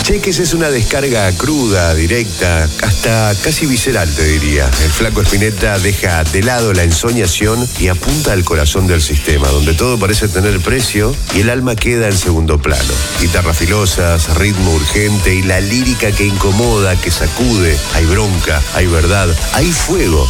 Cheques es una descarga cruda, directa, hasta casi visceral, te diría. El flaco Spinetta deja de lado la ensoñación y apunta al corazón del sistema, donde todo parece tener precio y el alma queda en segundo plano. Guitarras filosas, ritmo urgente y la lírica que incomoda, que sacude. Hay bronca, hay verdad, hay fuego